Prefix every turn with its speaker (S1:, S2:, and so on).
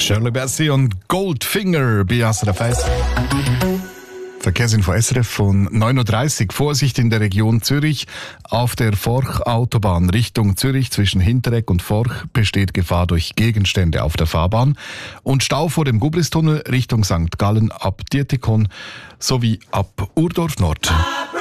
S1: Shirley Bassey und Goldfinger bei SRF 1. Verkehrsinfo SRF von 9.30 Uhr. Vorsicht in der Region Zürich. Auf der Forch-Autobahn Richtung Zürich zwischen Hinteregg und Forch besteht Gefahr durch Gegenstände auf der Fahrbahn. Und Stau vor dem Gublistunnel Richtung St. Gallen ab Dietikon sowie ab Urdorf Nord.